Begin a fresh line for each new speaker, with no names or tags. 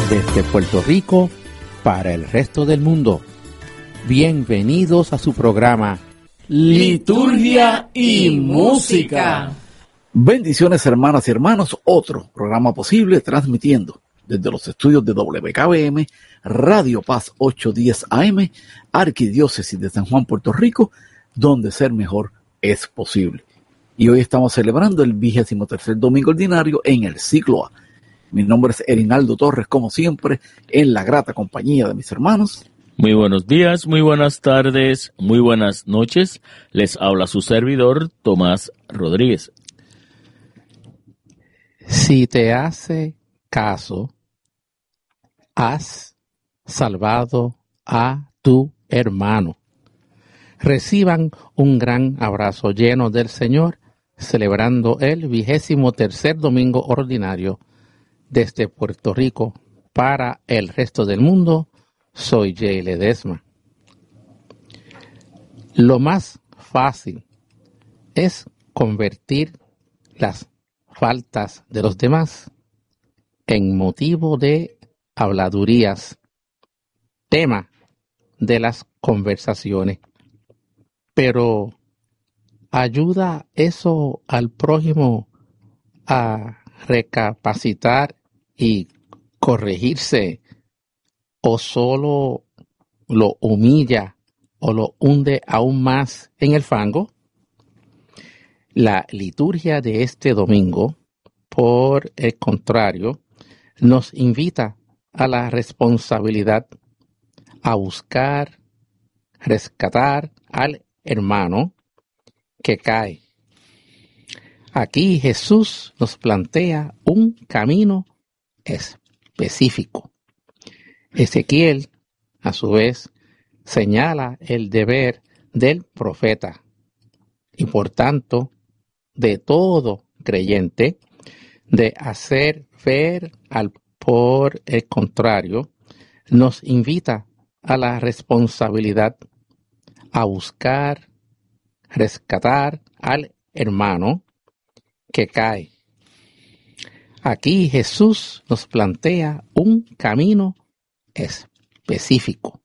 Desde Puerto Rico para el resto del mundo. Bienvenidos a su programa
Liturgia y Música.
Bendiciones, hermanas y hermanos, otro programa posible transmitiendo desde los estudios de WKBM, Radio Paz 810 AM, Arquidiócesis de San Juan, Puerto Rico, donde ser mejor es posible. Y hoy estamos celebrando el 23º domingo ordinario en el ciclo A. Mi nombre es Erinaldo Torres, como siempre, en la grata compañía de mis hermanos.
Muy buenos días, muy buenas tardes, muy buenas noches. Les habla su servidor, Tomás Rodríguez.
Si te hace caso, has salvado a tu hermano. Reciban un gran abrazo lleno del Señor, celebrando el 23º domingo ordinario desde Puerto Rico para el resto del mundo. Soy Jay Ledesma. Lo más fácil es convertir las faltas de los demás en motivo de habladurías, tema de las conversaciones. Pero ¿ayuda eso al prójimo a recapacitar y corregirse, o solo lo humilla o lo hunde aún más en el fango? La liturgia de este domingo, por el contrario, nos invita a la responsabilidad, a buscar, rescatar al hermano que cae. Aquí Jesús nos plantea un camino específico. Ezequiel, a su vez, señala el deber del profeta y, por tanto, de todo creyente, de hacer ver al por el contrario, nos invita a la responsabilidad, a buscar, rescatar al hermano que cae. Aquí Jesús nos plantea un camino específico.